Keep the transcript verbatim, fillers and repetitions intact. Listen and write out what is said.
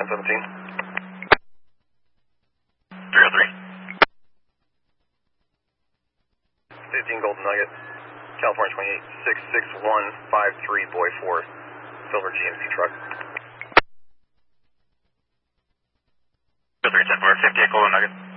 seventeen. three oh three. fifteen Golden Nugget, California twenty-eight, six six one five three, Boy four, silver G M C truck. three ten four, fifty-eight Golden Nugget.